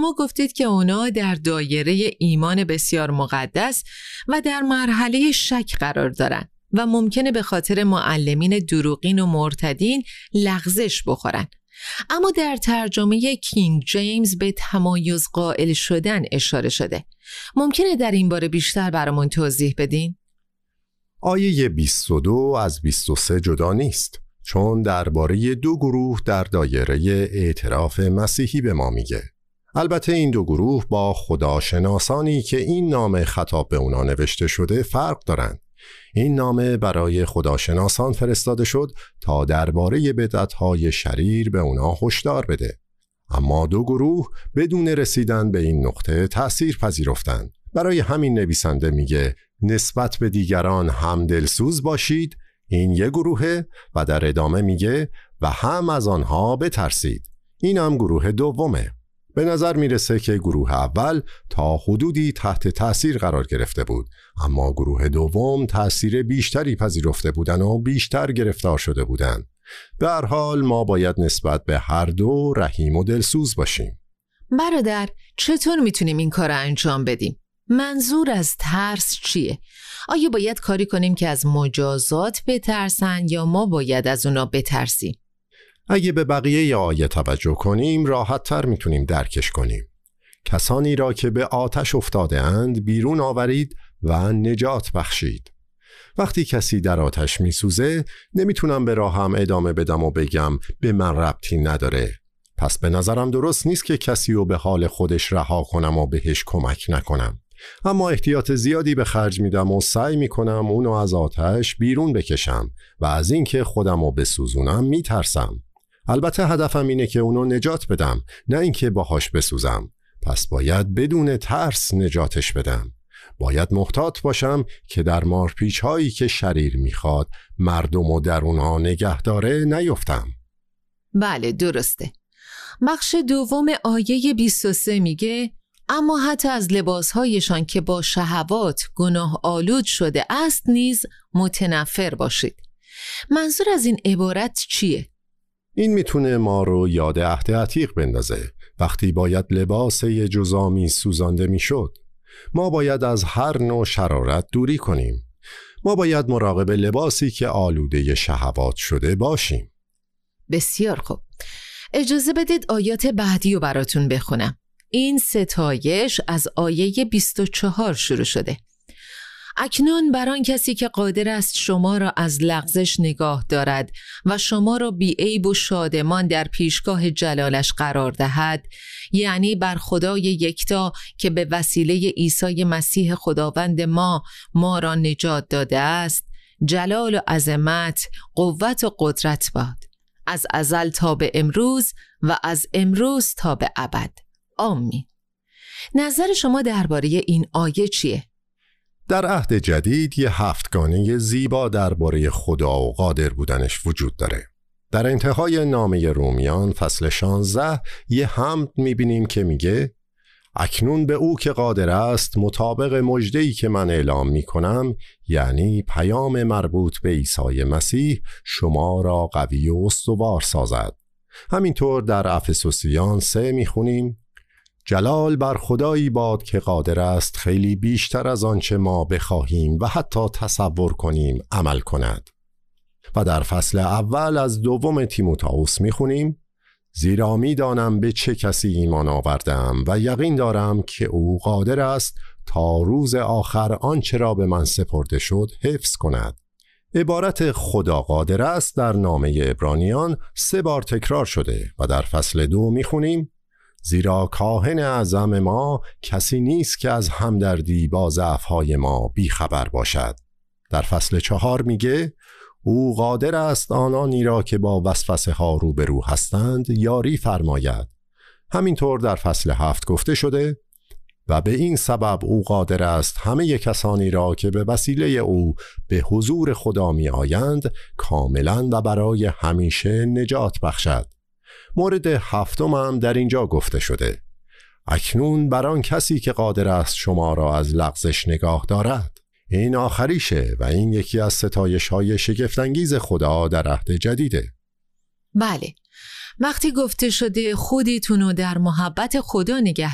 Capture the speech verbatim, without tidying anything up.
شما گفتید که اونا در دایره ایمان بسیار مقدس و در مرحله شک قرار دارن و ممکنه به خاطر معلمین دروغین و مرتدین لغزش بخورن. اما در ترجمه کینگ جیمز به تمایز قائل شدن اشاره شده. ممکنه در این باره بیشتر برامون توضیح بدین؟ آیه بیست و دو از بیست و سه جدا نیست، چون درباره دو گروه در دایره اعتراف مسیحی به ما میگه. البته این دو گروه با خداشناسانی که این نامه خطاب به اونا نوشته شده فرق دارن. این نامه برای خداشناسان فرستاده شد تا درباره بدعت‌های شریر به اونا هشدار بده. اما دو گروه بدون رسیدن به این نقطه تأثیر پذیرفتند. برای همین نویسنده میگه نسبت به دیگران هم دلسوز باشید، این یک گروهه، و در ادامه میگه و هم از آنها بترسید، این هم گروه دومه. به نظر میرسه که گروه اول تا حدودی تحت تأثیر قرار گرفته بود، اما گروه دوم تأثیر بیشتری پذیرفته بودن و بیشتر گرفتار شده بودن. به هر حال ما باید نسبت به هر دو رحیم و دلسوز باشیم. برادر، چطور میتونیم این کار رو انجام بدیم؟ منظور از ترس چیه؟ آیا باید کاری کنیم که از مجازات بترسن یا ما باید از اونا بترسیم؟ اگه به بقیه آیه توجه کنیم راحت تر میتونیم درکش کنیم. کسانی را که به آتش افتاده اند بیرون آورید و نجات بخشید. وقتی کسی در آتش میسوزه نمیتونم به راهم ادامه بدم و بگم به من ربطی نداره. پس به نظرم درست نیست که کسی رو به حال خودش رها کنم و بهش کمک نکنم. اما احتیاط زیادی به خرج میدم و سعی میکنم اونو از آتش بیرون بکشم و از اینکه خودم رو بسوزونم میترسم. البته هدفم اینه که اونو نجات بدم، نه اینکه باهاش بسوزم. پس باید بدون ترس نجاتش بدم. باید محتاط باشم که در مارپیچ هایی که شریر میخواد مردم و در اونها نگه داره نیفتم. بله درسته. بخش دوم آیه بیست و سه میگه اما حتی از لباسهایشان که با شهوات گناه آلود شده است نیز متنفر باشید. منظور از این عبارت چیه؟ این میتونه ما رو یاد عهد عتیق بندازه، وقتی باید لباس یه جزامی سوزانده میشد. ما باید از هر نوع شرارت دوری کنیم. ما باید مراقب لباسی که آلوده شهوات شده باشیم. بسیار خوب. اجازه بدید آیات بعدی رو براتون بخونم. این ستایش از آیه بیست و چهار شروع شده. اکنون بر آن کسی که قادر است شما را از لغزش نگاه دارد و شما را بی عیب و شادمان در پیشگاه جلالش قرار دهد، یعنی بر خدای یکتا که به وسیله عیسی مسیح خداوند ما ما را نجات داده است، جلال و عظمت، قوت و قدرت باد، از ازل تا به امروز و از امروز تا به ابد. آمین. نظر شما درباره این آیه چیه؟ در عهد جدید یه هفتگانه زیبا درباره خدا و قادر بودنش وجود داره. در انتهای نامه رومیان فصل شانزده یه حمد میبینیم که میگه اکنون به او که قادر است مطابق مژده‌ای که من اعلام میکنم، یعنی پیام مربوط به عیسی مسیح، شما را قوی و استوار سازد. همینطور در افسوسیان سه میخونیم جلال بر خدایی باد که قادر است خیلی بیشتر از آنچه ما بخواهیم و حتی تصور کنیم عمل کند. و در فصل اول از دوم تیموتائوس میخونیم زیرا میدانم به چه کسی ایمان آوردم و یقین دارم که او قادر است تا روز آخر آنچه را به من سپرده شد حفظ کند. عبارت خدا قادر است در نامه عبرانیان سه بار تکرار شده و در فصل دو میخونیم زیرا کاهن اعظم ما کسی نیست که از همدردی با ضعف‌های ما بیخبر باشد. در فصل چهار میگه او قادر است آنانی را که با وسوسه ها روبرو هستند یاری فرماید. همینطور در فصل هفت گفته شده و به این سبب او قادر است همه کسانی را که به وسیله او به حضور خدا می آیند کاملا و برای همیشه نجات بخشد. مورد هفتم هم در اینجا گفته شده اکنون بر آن کسی که قادر است شما را از لغزش نگاه دارد. این آخریشه و این یکی از ستایش های شگفت‌انگیز خدا در عهد جدیده. بله، وقتی گفته شده خودتون رو در محبت خدا نگه